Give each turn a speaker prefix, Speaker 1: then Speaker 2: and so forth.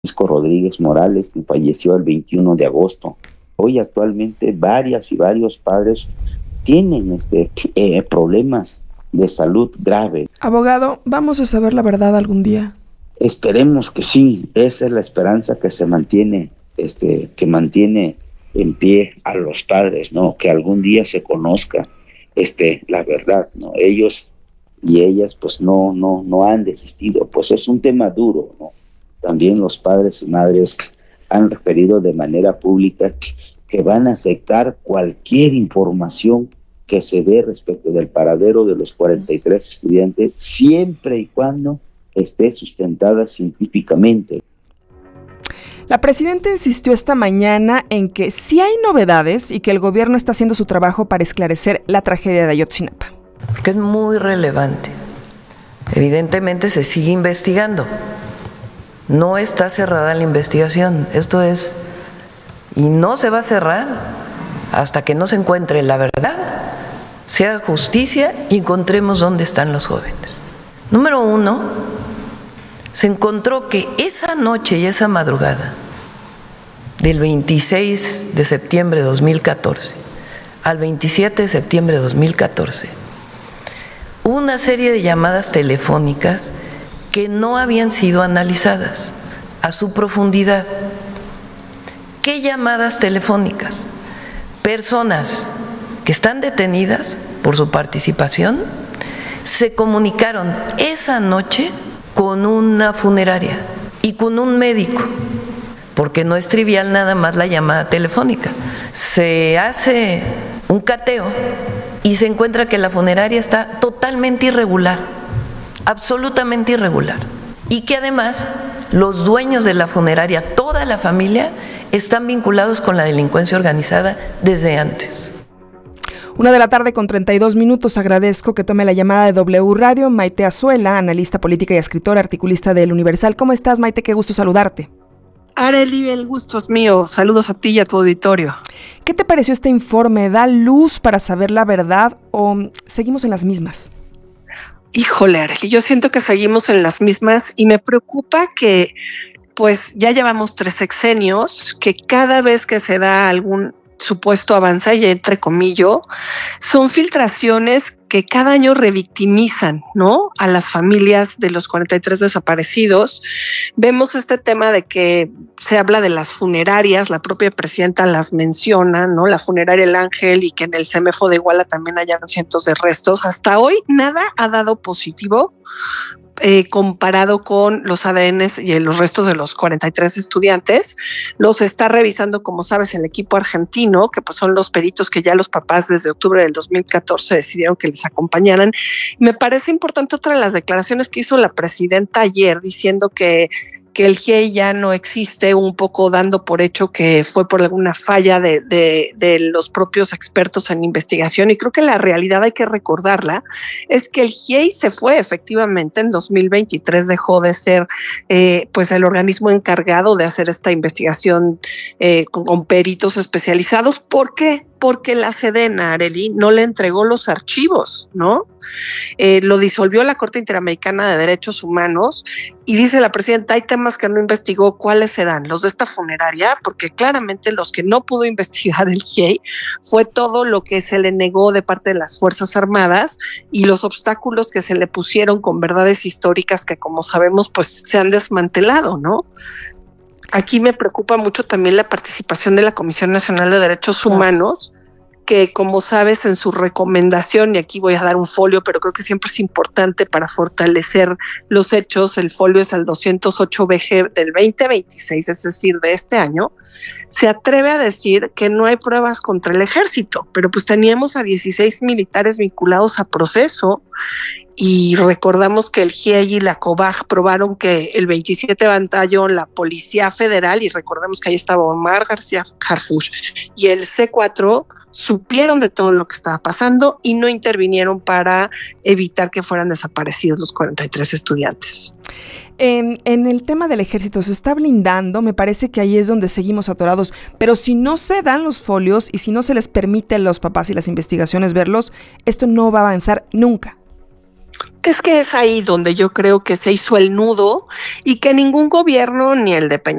Speaker 1: Francisco Rodríguez Morales, que falleció el 21 de agosto. Hoy actualmente varias y varios padres tienen problemas de salud grave.
Speaker 2: Abogado, ¿vamos a saber la verdad algún día?
Speaker 1: Esperemos que sí, esa es la esperanza que se mantiene, que mantiene en pie a los padres, ¿no? Que algún día se conozca la verdad, ¿no? Ellos y ellas pues no han desistido, pues es un tema duro, ¿no? También los padres y madres han referido de manera pública que van a aceptar cualquier información que se dé respecto del paradero de los 43 estudiantes, siempre y cuando esté sustentada científicamente.
Speaker 2: La presidenta insistió esta mañana en que sí hay novedades y que el gobierno está haciendo su trabajo para esclarecer la tragedia de Ayotzinapa.
Speaker 3: Porque es muy relevante. Evidentemente se sigue investigando. No está cerrada la investigación. Esto es, y no se va a cerrar hasta que no se encuentre la verdad, se haga justicia y encontremos dónde están los jóvenes. Número uno, se encontró que esa noche y esa madrugada del 26 de septiembre de 2014 al 27 de septiembre de 2014 hubo una serie de llamadas telefónicas que no habían sido analizadas a su profundidad. ¿Qué llamadas telefónicas? Personas que están detenidas por su participación se comunicaron esa noche con una funeraria y con un médico, porque no es trivial nada más la llamada telefónica. Se hace un cateo y se encuentra que la funeraria está totalmente irregular, absolutamente irregular, y que además los dueños de la funeraria, toda la familia, están vinculados con la delincuencia organizada desde antes.
Speaker 2: 1:32 p.m. Agradezco que tome la llamada de W Radio. Maite Azuela, analista política y escritora, articulista del Universal. ¿Cómo estás, Maite? Qué gusto saludarte.
Speaker 4: Arely, el gusto es mío. Saludos a ti y a tu auditorio.
Speaker 2: ¿Qué te pareció este informe? ¿Da luz para saber la verdad o seguimos en las mismas?
Speaker 4: Híjole, Arely, yo siento que seguimos en las mismas y me preocupa que pues ya llevamos 3 sexenios, que cada vez que se da algún supuesto avance, y entre comillas, son filtraciones que cada año revictimizan, ¿no?, a las familias de los 43 desaparecidos. Vemos este tema de que se habla de las funerarias, la propia presidenta las menciona, ¿no?, la funeraria El Ángel, y que en el CEMEFO de Iguala también hallaron cientos de restos. Hasta hoy nada ha dado positivo comparado con los ADNs y los restos de los 43 estudiantes. Los está revisando, como sabes, el equipo argentino, que pues son los peritos que ya los papás desde octubre del 2014 decidieron que les acompañaran. Me parece importante otra de las declaraciones que hizo la presidenta ayer, diciendo que el GIEI ya no existe, un poco dando por hecho que fue por alguna falla de los propios expertos en investigación. Y creo que la realidad, hay que recordarla, es que el GIEI se fue efectivamente en 2023, dejó de ser pues el organismo encargado de hacer esta investigación con peritos especializados. ¿Por qué? Porque la Sedena, Arely, no le entregó los archivos, ¿no? Lo disolvió la Corte Interamericana de Derechos Humanos, y dice la presidenta, hay temas que no investigó. ¿Cuáles serán? Los de esta funeraria, porque claramente los que no pudo investigar el GIEI fue todo lo que se le negó de parte de las Fuerzas Armadas y los obstáculos que se le pusieron con verdades históricas que, como sabemos, pues se han desmantelado, ¿no? Aquí me preocupa mucho también la participación de la Comisión Nacional de Derechos Humanos, que, como sabes, en su recomendación, y aquí voy a dar un folio, pero creo que siempre es importante para fortalecer los hechos, el folio es el 208-BG del 2026, es decir, de este año, se atreve a decir que no hay pruebas contra el ejército, pero pues teníamos a 16 militares vinculados a proceso. Y recordamos que el GIEI y la COBAG probaron que el 27 Batallón, la Policía Federal, y recordemos que ahí estaba Omar García Harfuch, y el C4 supieron de todo lo que estaba pasando y no intervinieron para evitar que fueran desaparecidos los 43 estudiantes.
Speaker 2: En el tema del ejército se está blindando, me parece que ahí es donde seguimos atorados, pero si no se dan los folios y si no se les permite a los papás y las investigaciones verlos, esto no va a avanzar nunca.
Speaker 4: Es que es ahí donde yo creo que se hizo el nudo y que ningún gobierno, ni el de Peña